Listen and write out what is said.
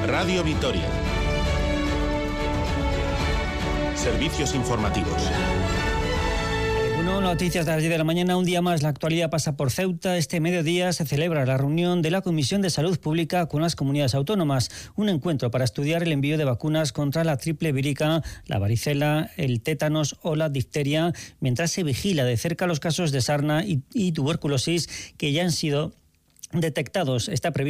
Radio Vitoria. Servicios informativos. Noticias de las 10 de la mañana. Un día más la actualidad pasa por Ceuta. Este mediodía se celebra la reunión de la Comisión de Salud Pública con las comunidades autónomas. Un encuentro para estudiar el envío de vacunas contra la triple vírica, la varicela, el tétanos o la difteria, mientras se vigila de cerca los casos de sarna y tuberculosis que ya han sido detectados. Está previsto